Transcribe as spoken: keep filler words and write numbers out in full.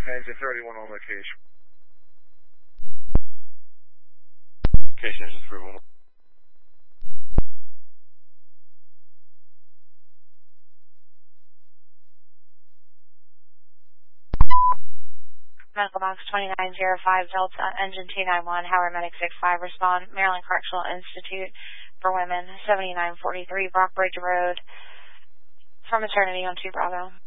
Engine thirty-one on location. Location engine three one one. Medical box twenty-nine oh five Delta, engine two nine one, Howard Medic six five, respond, Maryland Correctional Institute for Women, seventy-nine forty-three Brockbridge Road, for maternity on two Bravo.